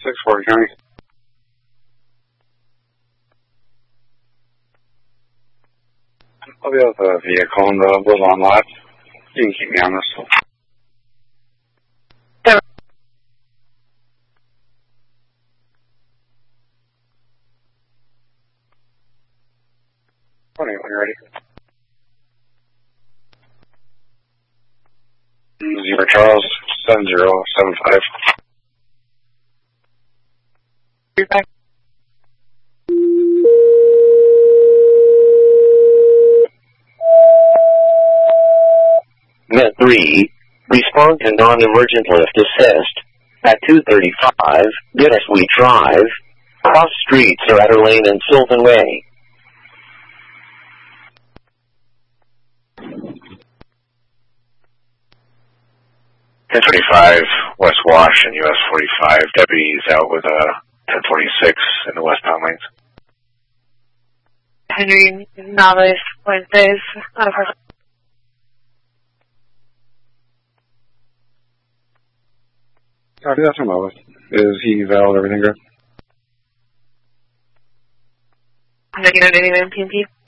640 County. I'll be with a vehicle in the Woodlawn lot. You can keep me on this. When you're ready. 0 Charles 7075. You're back. Net 3, respond to non-emergent lift assist. At 235, Bittersweet Drive, cross streets Aratter Lane and Sylvan Way. .1025 West Wash and US 45. Deputies out with 1046 in the westbound lanes. Henry Navas, Wednesdays, out of her. Copy that from Lois. Is he valid? Everything good? Negative, PMP.